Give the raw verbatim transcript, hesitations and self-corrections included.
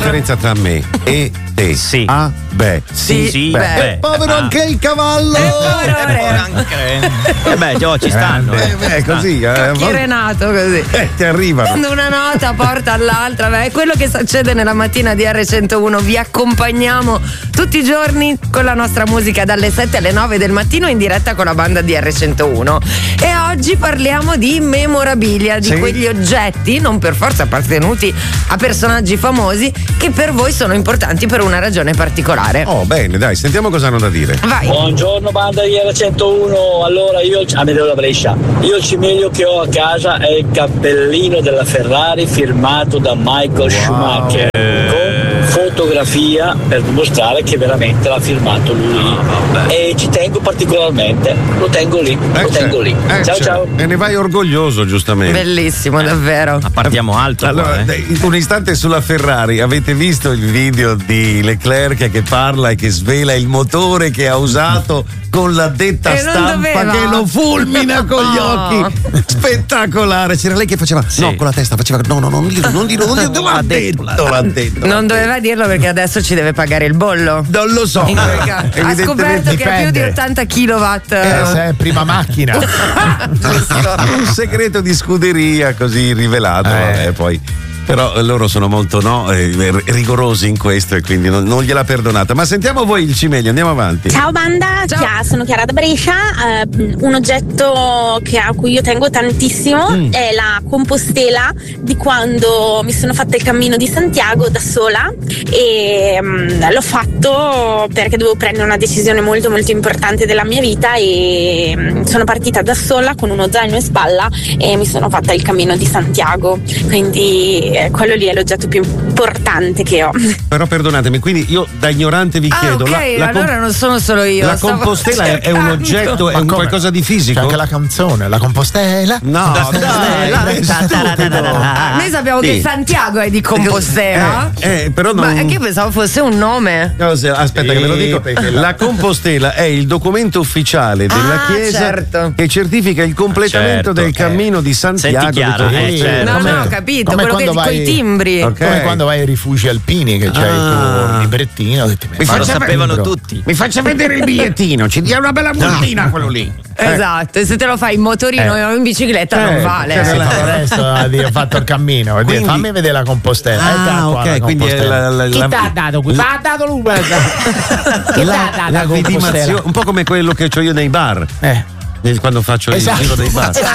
differenza tra me e te? Sì. Ah, beh. Sì, sì, beh. beh. E povero Ah. anche il cavallo. E anche. Eh beh, già ci stanno. Eh, beh, è così. Eh, Chi Renato così. eh, ti arrivano. Prendo una nota, porta all'altra. Beh, è quello che succede nella mattina di erre centouno. Vi accompagniamo tutti i giorni con la nostra musica dalle sette alle nove del mattino in diretta con la banda di erre centouno. E oggi parliamo di memorabilia, di Sì. quegli oggetti, non per forza appartenuti a personaggi famosi, che per voi sono importanti per una ragione particolare. Oh, bene, dai, sentiamo cosa hanno da dire. Vai. Buongiorno banda di erre centouno, allora io, Amedeo da Brescia, io il cimelio che ho a casa è il cappellino della Ferrari firmato da Michael Schumacher, con fotografia per dimostrare che veramente l'ha firmato lui, e ci tengo particolarmente, lo tengo lì, lo Eh, tengo c'è. lì. Eh, Ciao c'è. ciao. E ne vai orgoglioso, giustamente. Bellissimo, davvero. Ma partiamo alto. Allora, qua, eh. dai, un istante sulla Ferrari. Avete visto il video di Leclerc che parla e che svela il motore che ha usato con la detta E non stampa doveva. che lo fulmina con gli No. occhi? Spettacolare. C'era lei che faceva Sì. no con la testa, faceva no no non dirlo, non dirlo, non dirlo. L'ha detto, l'ha detto. Non doveva dirlo perché adesso ci deve pagare il bollo. Non lo so. In quel caso. Ha Evidentemente scoperto che ha più di dipende. ottanta chilowatt. Eh, se è prima macchina. un segreto di scuderia così rivelato, Eh. vabbè, poi. Però loro sono molto no, eh, rigorosi in questo e quindi non, non gliela perdonata. Ma sentiamo voi il cimelio, andiamo avanti. Ciao banda, Ciao. Chia- sono Chiara da Brescia. Eh, un oggetto che, a cui io tengo tantissimo Mm. è la compostela di quando mi sono fatta il cammino di Santiago da sola, e mm, l'ho fatto perché dovevo prendere una decisione molto molto importante della mia vita, e mm, sono partita da sola con uno zaino in spalla e mi sono fatta il cammino di Santiago, quindi eh, quello lì è l'oggetto più importante che ho. Però perdonatemi, quindi io da ignorante vi Ah, chiedo, ok, la, la com- allora non sono solo io. la stavo compostela è, è un cercando. oggetto, è Ma un come? qualcosa di C'è fisico? anche la canzone, la compostela. No, dai, è stupido. Ah, noi sappiamo Sì. che Santiago è di Compostela. Eh, eh, però non. Ma anche io pensavo fosse un nome. Cosa- Aspetta, Sì, che ve lo dico. perché La la- Compostela è il documento ufficiale della Ah, Chiesa certo. che certifica il completamento Certo, del eh. cammino di Santiago. Senti Chiara, di eh, Compostela. certo. No, come- no, ho capito. come Quello che quando con i vai- timbri. Ok. Come quando vai ai rifugi alpini che c'hai Ah. il tuo librettino che ti metti. Ma lo faccia sapevano dentro. tutti. Mi faccia vedere il bigliettino, ci dia una bella multina quello lì. Esatto, e se te lo fai in motorino Eh. o in bicicletta Eh, non vale. cioè, Si Eh. fa il resto, a dire, ho fatto il cammino, a dire, Quindi- fammi vedere la compostela. Ah, Eh, da qua ok, la quindi è compostela. la- la- Chi la- t'ha dato qui? T'ha dato lui, guarda. Chi La, t'ha dato la la compostela? vidimazione, un po' come quello che ho io nei bar. Eh. nel- Quando faccio Esatto. il giro dei bar.